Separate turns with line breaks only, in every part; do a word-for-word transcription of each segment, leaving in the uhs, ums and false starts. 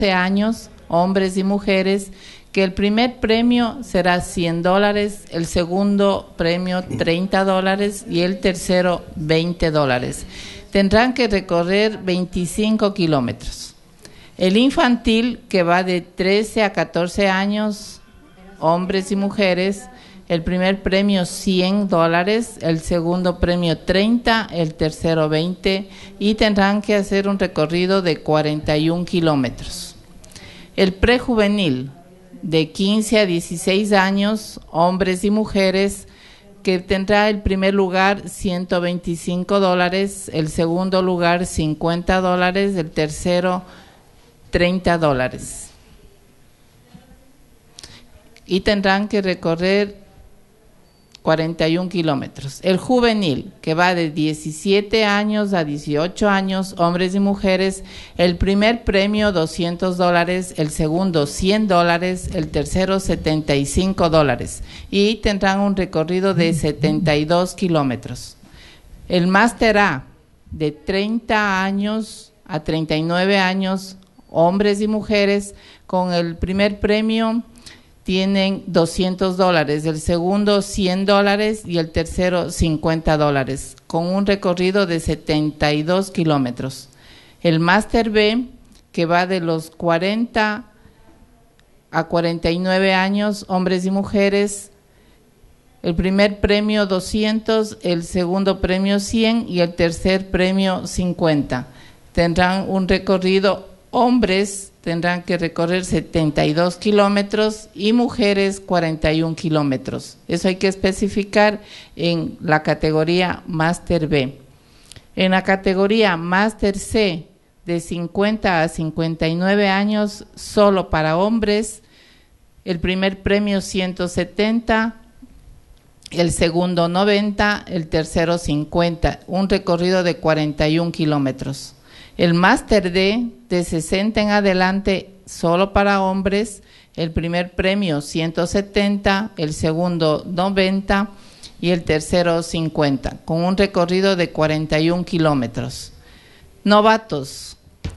años, hombres y mujeres, que el primer premio será cien dólares, el segundo premio treinta dólares y el tercero veinte dólares. Tendrán que recorrer veinticinco kilómetros. El infantil, que va de trece a catorce años, hombres y mujeres, el primer premio cien dólares, el segundo premio treinta, el tercero veinte y tendrán que hacer un recorrido de cuarenta y un kilómetros. El prejuvenil, de quince a dieciséis años, hombres y mujeres, que tendrá el primer lugar ciento veinticinco dólares, el segundo lugar cincuenta dólares, el tercero treinta dólares. Y tendrán que recorrer cuarenta y un kilómetros. El juvenil, que va de diecisiete años a dieciocho años, hombres y mujeres, el primer premio doscientos dólares, el segundo cien dólares, el tercero setenta y cinco dólares y tendrán un recorrido de setenta y dos kilómetros. El máster A, de treinta años a treinta y nueve años, hombres y mujeres, con el primer premio tienen doscientos dólares, el segundo cien dólares y el tercero cincuenta dólares, con un recorrido de setenta y dos kilómetros. El máster B, que va de los cuarenta a cuarenta y nueve años, hombres y mujeres, el primer premio doscientos, el segundo premio cien y el tercer premio cincuenta. Tendrán un recorrido, hombres tendrán que recorrer setenta y dos kilómetros y mujeres cuarenta y un kilómetros. Eso hay que especificar en la categoría Máster B. En la categoría Máster C, de cincuenta a cincuenta y nueve años, solo para hombres, el primer premio ciento setenta, el segundo noventa, el tercero cincuenta, un recorrido de cuarenta y un kilómetros. El Máster D, de sesenta en adelante, solo para hombres, el primer premio ciento setenta, el segundo noventa y el tercero cincuenta, con un recorrido de cuarenta y un kilómetros. Novatos,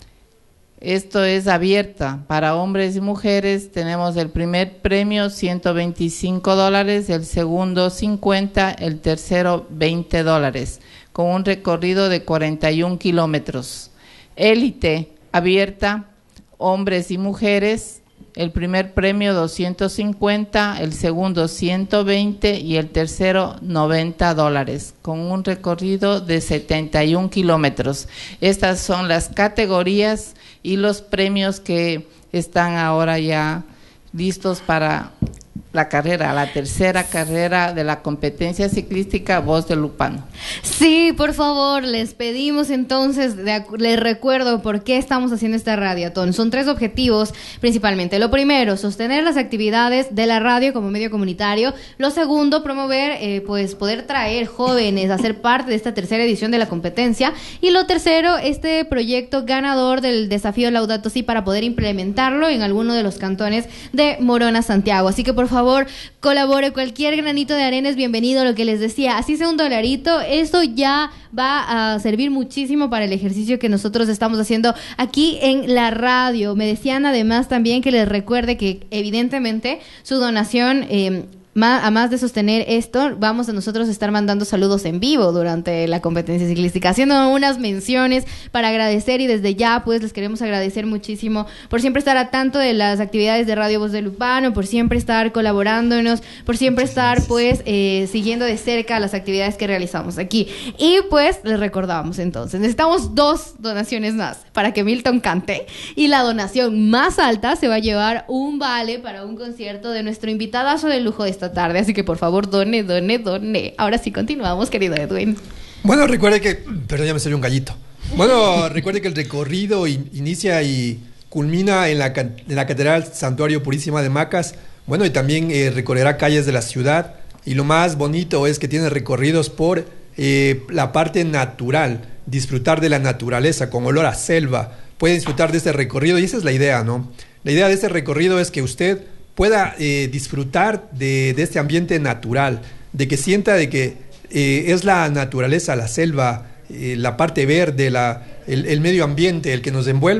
esto es abierta para hombres y mujeres, tenemos el primer premio ciento veinticinco dólares, el segundo cincuenta, el tercero veinte dólares, con un recorrido de cuarenta y un kilómetros. Élite, abierta, hombres y mujeres, el primer premio doscientos cincuenta, el segundo ciento veinte y el tercero noventa dólares, con un recorrido de setenta y un kilómetros. Estas son las categorías y los premios que están ahora ya listos para la carrera, la tercera carrera de la competencia ciclística Voz de Lupano.
Sí, por favor, les pedimos entonces, de, les recuerdo por qué estamos haciendo esta radiatón. Son tres objetivos principalmente. Lo primero, sostener las actividades de la radio como medio comunitario. Lo segundo, promover, eh, pues poder traer jóvenes a ser parte de esta tercera edición de la competencia. Y lo tercero, este proyecto ganador del desafío Laudato Si para poder implementarlo en alguno de los cantones de Morona, Santiago. Así que por favor, Por favor, colabore, cualquier granito de arena es bienvenido. Lo que les decía, así sea un dolarito, esto ya va a servir muchísimo para el ejercicio que nosotros estamos haciendo aquí en la radio. Me decían además también que les recuerde que evidentemente su donación, eh, a más de sostener esto, vamos a nosotros estar mandando saludos en vivo durante la competencia ciclística, haciendo unas menciones para agradecer, y desde ya pues les queremos agradecer muchísimo por siempre estar a tanto de las actividades de Radio Voz de Lupano, por siempre estar colaborándonos, por siempre estar pues eh, siguiendo de cerca las actividades que realizamos aquí. Y pues les recordamos entonces, necesitamos dos donaciones más para que Milton cante, y la donación más alta se va a llevar un vale para un concierto de nuestro invitadazo de lujo de esta tarde, así que por favor done, done, done. Ahora sí continuamos, querido Edwin.
Bueno, recuerde que, perdón, ya me salió un gallito. Bueno, recuerde que el recorrido in, inicia y culmina en la, en la Catedral Santuario Purísima de Macas. Bueno, y también eh, recorrerá calles de la ciudad, y lo más bonito es que tiene recorridos por eh, la parte natural, disfrutar de la naturaleza con olor a selva. Puede disfrutar de este recorrido, y esa es la idea, ¿no? La idea de este recorrido es que usted pueda eh, disfrutar de, de este ambiente natural, de que sienta de que eh, es la naturaleza, la selva, eh, la parte verde, la, el, el medio ambiente el que nos envuelve,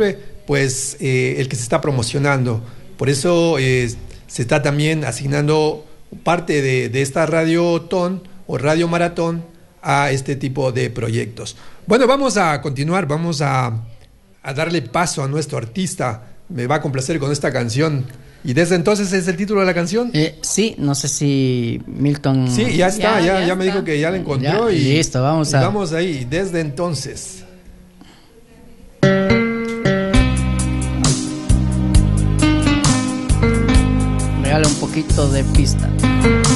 pues eh, el que se está promocionando. Por eso eh, se está también asignando parte de, de esta radiotón o radio maratón a este tipo de proyectos. Bueno, vamos a continuar, vamos a, a darle paso a nuestro artista. Me va a complacer con esta canción. ¿Y desde entonces es el título de la canción?
Eh, sí, no sé si Milton...
Sí, ya está, ya,
Ya,
ya,
ya
ya
está.
me dijo que ya la encontró.
Ya,
y
listo, vamos
y
a-
vamos ahí, desde entonces.
Regala un poquito de pista.